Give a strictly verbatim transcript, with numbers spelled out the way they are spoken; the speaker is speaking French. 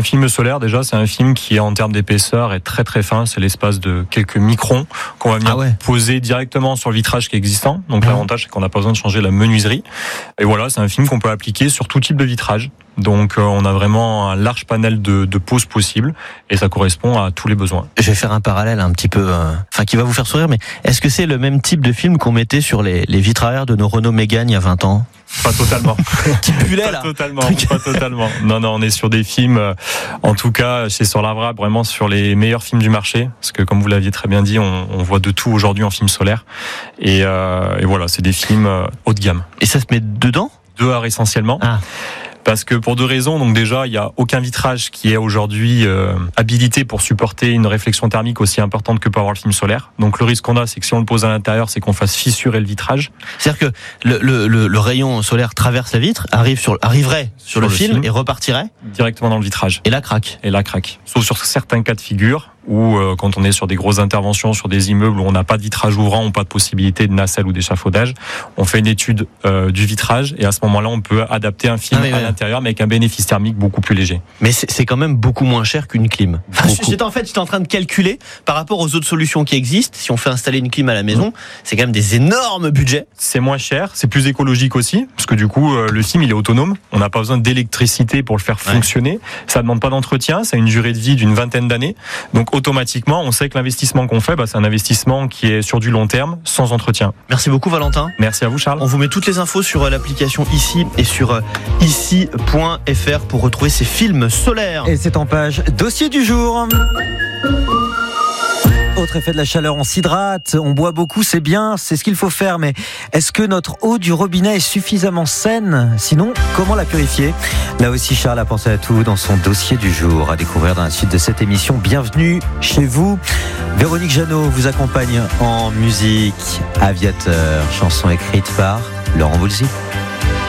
Un film solaire, déjà, c'est un film qui, en termes d'épaisseur, est très très fin. C'est l'espace de quelques microns qu'on va venir Ah ouais. poser directement sur le vitrage qui est existant. Donc, l'avantage, c'est qu'on n'a pas besoin de changer la menuiserie. Et voilà, c'est un film qu'on peut appliquer sur tout type de vitrage. Donc, euh, on a vraiment un large panel de, de poses possibles et ça correspond à tous les besoins. Je vais faire un parallèle un petit peu, euh, enfin qui va vous faire sourire, mais est-ce que c'est le même type de film qu'on mettait sur les, les vitres arrière de nos Renault Mégane il y a vingt ans? Pas totalement. Qui puait Pas là. totalement. Pas totalement. Non, non, on est sur des films, euh, en tout cas, chez Sur l'Arbre, vraiment sur les meilleurs films du marché. Parce que, comme vous l'aviez très bien dit, on, on voit de tout aujourd'hui en film solaire. Et, euh, et voilà, c'est des films euh, haut de gamme. Et ça se met dedans? Dehors essentiellement. Ah. Parce que pour deux raisons, donc déjà, il y a aucun vitrage qui est aujourd'hui euh, habilité pour supporter une réflexion thermique aussi importante que peut avoir le film solaire. Donc le risque qu'on a, c'est que si on le pose à l'intérieur, c'est qu'on fasse fissurer le vitrage. C'est-à-dire que le, le, le, le rayon solaire traverse la vitre, arrive sur, arriverait sur, Sur le, le film, film. et repartirait, Directement dans le vitrage. et là craque. Et là, craque. Sauf sur certains cas de figure, ou euh, quand on est sur des grosses interventions, sur des immeubles où on n'a pas de vitrage ouvrant, ou pas de possibilité de nacelle ou d'échafaudage, on fait une étude euh, du vitrage, et à ce moment-là, on peut adapter un film Ah oui, à oui. l'intérieur, mais avec un bénéfice thermique beaucoup plus léger. Mais c'est, c'est quand même beaucoup moins cher qu'une clim. Beaucoup. J'étais en fait, j'étais en train de calculer par rapport aux autres solutions qui existent. Si on fait installer une clim à la maison, c'est quand même des énormes budgets. C'est moins cher, c'est plus écologique aussi, parce que du coup, euh, le film, il est autonome. On n'a pas besoin d'électricité pour le faire Ouais. fonctionner. Ça demande pas d'entretien, ça a une durée de vie d'une vingtaine d'années. Donc, automatiquement, on sait que l'investissement qu'on fait, bah, c'est un investissement qui est sur du long terme, sans entretien. Merci beaucoup Valentin. Merci à vous, Charles. On vous met toutes les infos sur l'application ici et sur ici point f r pour retrouver ces films solaires. Et c'est en page dossier du jour. Autre effet de la chaleur, on s'hydrate, on boit beaucoup, c'est bien, c'est ce qu'il faut faire, mais est-ce que notre eau du robinet est suffisamment saine? Sinon, comment la purifier? Là aussi, Charles a pensé à tout dans son dossier du jour, à découvrir dans la suite de cette émission. Bienvenue chez vous. Véronique Jeannot vous accompagne en musique. Aviateur, chanson écrite par Laurent Voulzy.